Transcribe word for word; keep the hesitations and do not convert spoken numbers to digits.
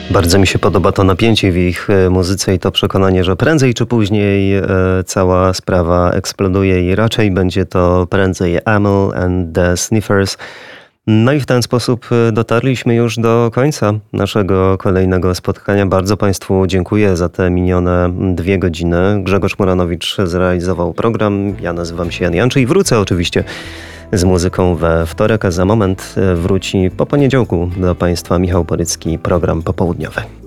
Bardzo mi się podoba to napięcie w ich muzyce i to przekonanie, że prędzej czy później e, cała sprawa eksploduje i raczej będzie to prędzej Amyl and the Sniffers. No i w ten sposób dotarliśmy już do końca naszego kolejnego spotkania. Bardzo Państwu dziękuję za te minione dwie godziny. Grzegorz Muranowicz zrealizował program. Ja nazywam się Jan Janczy i wrócę oczywiście z muzyką we wtorek, a za moment wróci po poniedziałku do Państwa Michał Borycki, program popołudniowy.